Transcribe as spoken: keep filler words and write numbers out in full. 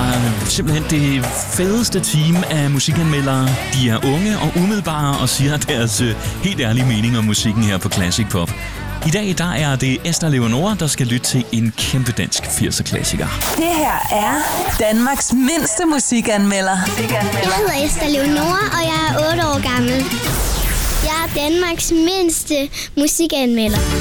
har simpelthen det fedeste team af musikanmeldere. De er unge og umiddelbare og siger deres øh, helt ærlige mening om musikken her på Classic Pop. I dag der er det Esther Leonora, der skal lytte til en kæmpe dansk firser-klassiker. Det her er Danmarks mindste musikanmelder. Jeg hedder Esther Leonora, og jeg er otte år gammel. Jeg er Danmarks mindste musikanmelder.